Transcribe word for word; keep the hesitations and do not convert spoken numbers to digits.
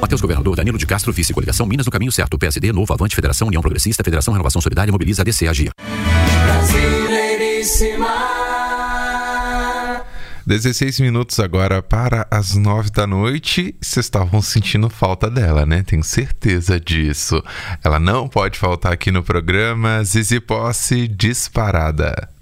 Matheus Governador, Danilo de Castro, Vice, Coligação Minas no caminho certo. P S D, Novo, Avante, Federação, União Progressista, Federação Renovação Solidária, Mobiliza, A D C, Agir. dezesseis minutos agora para as nove da noite. Vocês estavam sentindo falta dela, né? Tenho certeza disso. Ela não pode faltar aqui no programa. Zizi Posse, disparada.